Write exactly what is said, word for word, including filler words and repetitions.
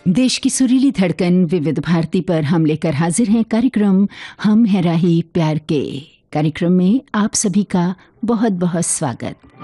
देश की सुरीली धड़कन विविध भारती पर हम लेकर हाजिर हैं कार्यक्रम हम हैं राही प्यार के। कार्यक्रम में आप सभी का बहुत बहुत स्वागत।